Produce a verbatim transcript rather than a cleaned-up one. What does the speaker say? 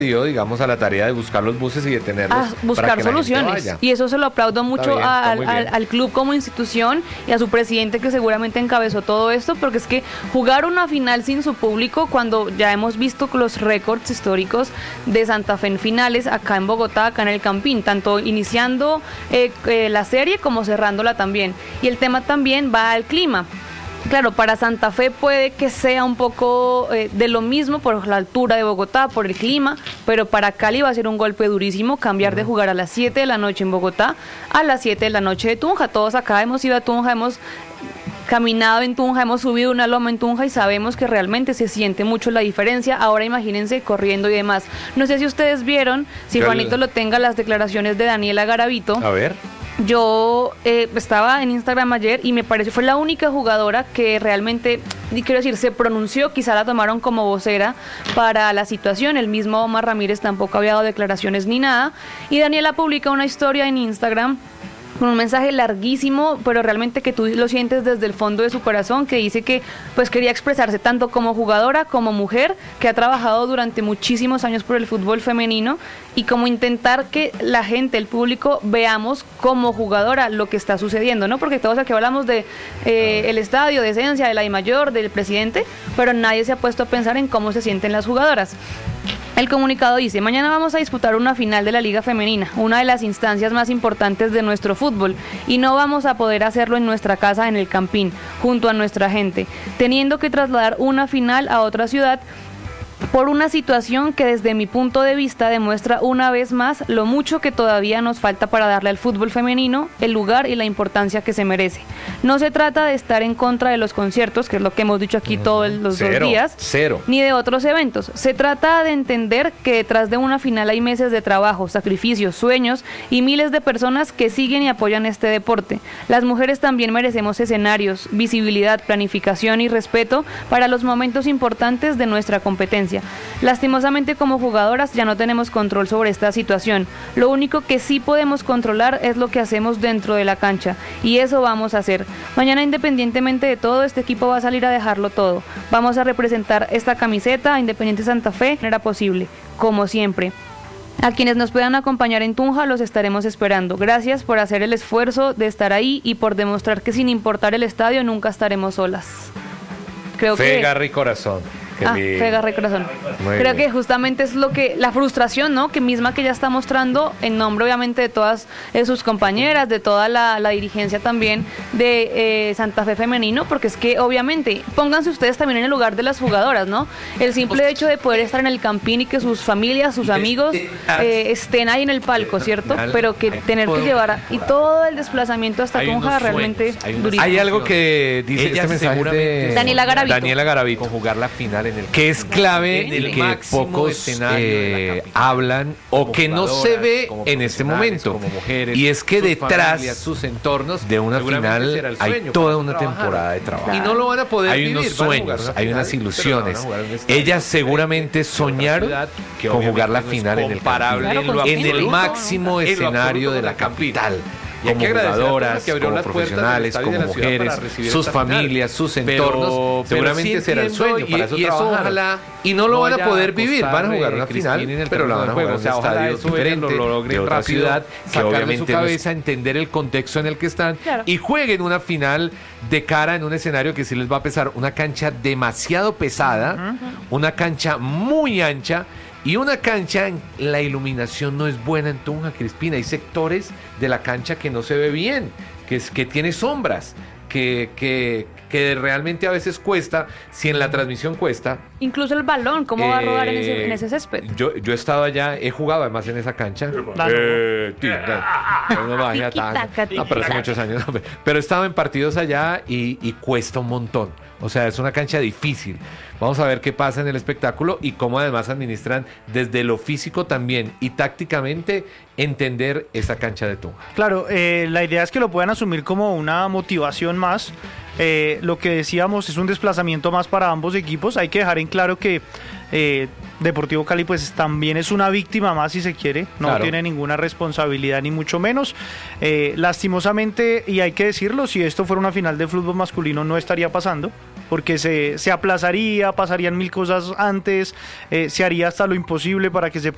dio, digamos, a la tarea de buscar los buses y detenerlos. A buscar para que soluciones. Y eso se lo aplaudo mucho bien, a, al, al, al club como institución y a su presidente, que seguramente encabezó todo esto, porque es que jugar una final sin su público, cuando ya hemos visto los récords históricos de Santa Fe en finales acá en Bogotá, acá en el Campín, tanto iniciando eh, eh, la serie como cerrándola también. Y el tema también va al clima. Claro, para Santa Fe puede que sea un poco eh, de lo mismo por la altura de Bogotá, por el clima, pero para Cali va a ser un golpe durísimo cambiar de jugar a las siete de la noche en Bogotá a las siete de la noche de Tunja. Todos acá hemos ido a Tunja, hemos caminado en Tunja, hemos subido una loma en Tunja y sabemos que realmente se siente mucho la diferencia. Ahora imagínense corriendo y demás. No sé si ustedes vieron, si Juanito lo tenga, las declaraciones de Daniela Garavito. A ver. Yo eh, estaba en Instagram ayer y me pareció, fue la única jugadora que realmente, quiero decir, se pronunció, quizá la tomaron como vocera para la situación. El mismo Omar Ramírez tampoco había dado declaraciones ni nada. Y Daniela publica una historia en Instagram con un mensaje larguísimo, pero realmente que tú lo sientes desde el fondo de su corazón, que dice que pues quería expresarse tanto como jugadora, como mujer, que ha trabajado durante muchísimos años por el fútbol femenino, y como intentar que la gente, el público, veamos como jugadora lo que está sucediendo, ¿no? Porque todos aquí hablamos de eh, el estadio, de esencia, de la DIMAYOR, del presidente, pero nadie se ha puesto a pensar en cómo se sienten las jugadoras. El comunicado dice: mañana vamos a disputar una final de la Liga Femenina, una de las instancias más importantes de nuestro fútbol, y no vamos a poder hacerlo en nuestra casa en el Campín, junto a nuestra gente, teniendo que trasladar una final a otra ciudad por una situación que desde mi punto de vista demuestra una vez más lo mucho que todavía nos falta para darle al fútbol femenino el lugar y la importancia que se merece. No se trata de estar en contra de los conciertos, que es lo que hemos dicho aquí todos los cero, dos días, cero. ni de otros eventos. Se trata de entender que detrás de una final hay meses de trabajo, sacrificios, sueños y miles de personas que siguen y apoyan este deporte. Las mujeres también merecemos escenarios, visibilidad, planificación y respeto para los momentos importantes de nuestra competencia. Lastimosamente, como jugadoras ya no tenemos control sobre esta situación. Lo único que sí podemos controlar es lo que hacemos dentro de la cancha, y eso vamos a hacer. Mañana, independientemente de todo, este equipo va a salir a dejarlo todo. Vamos a representar esta camiseta a Independiente Santa Fe de manera posible, como siempre. A quienes nos puedan acompañar en Tunja los estaremos esperando. Gracias por hacer el esfuerzo de estar ahí y por demostrar que sin importar el estadio nunca estaremos solas. Creo Fe, que... garra y corazón. Ah, fe, garra y corazón. Muy Creo bien. Que justamente es lo que, la frustración, ¿no? Que misma que ella está mostrando en nombre obviamente de todas eh, sus compañeras, de toda la, la dirigencia también de eh, Santa Fe Femenino, porque es que obviamente, pónganse ustedes también en el lugar de las jugadoras, ¿no? El simple hecho de poder estar en el Campín y que sus familias, sus amigos eh, estén ahí en el palco, ¿cierto? Pero que tener que llevar, a, y todo el desplazamiento hasta Tunja realmente hay, durísimo. Hay algo que dice ella este mensaje de Daniela Garavito. Daniela Garavito. Jugar la final en el que es clave en el y que pocos eh, hablan o que no se ve en este momento, mujeres, y es que detrás familias, sus entornos de una final hay toda una temporada de trabajo y no lo van a poder hay vivir, unos sueños, una hay final, unas ilusiones. No Ellas seguramente soñaron con jugar la final en el Campín, en el máximo escenario de la capital. Y como jugadoras, como profesionales, como mujeres, sus familias, sus entornos, seguramente será el sueño, para eso trabajaron. Y no lo van a poder vivir, van a jugar una final, pero la van a jugar en un estadio diferente, de otra ciudad, que obviamente cabeza, entender el contexto en el que están, y jueguen una final de cara en un escenario que sí les va a pesar, una cancha demasiado pesada, una cancha muy ancha, y una cancha, la iluminación no es buena en Tunja, Crispina. Hay sectores de la cancha que no se ve bien, que, es, que tiene sombras, que, que, que realmente a veces cuesta, si en la transmisión cuesta. Incluso el balón, ¿cómo eh, va a rodar en ese, en ese césped? Yo, yo he estado allá, he jugado además en esa cancha. Eh, no, no, vaya tan, no, pero hace muchos años. No, pero he estado en partidos allá y, y cuesta un montón. O sea, es una cancha difícil. Vamos a ver qué pasa en el espectáculo y cómo además administran desde lo físico también y tácticamente entender esa cancha de Tunja. Claro, eh, la idea es que lo puedan asumir como una motivación más. Eh, lo que decíamos es un desplazamiento más para ambos equipos. Hay que dejar en claro que eh, Deportivo Cali pues también es una víctima más, si se quiere, no claro. tiene ninguna responsabilidad ni mucho menos. Eh, lastimosamente, y hay que decirlo, si esto fuera una final de fútbol masculino no estaría pasando, porque se, se aplazaría, pasarían mil cosas antes, eh, se haría hasta lo imposible para que se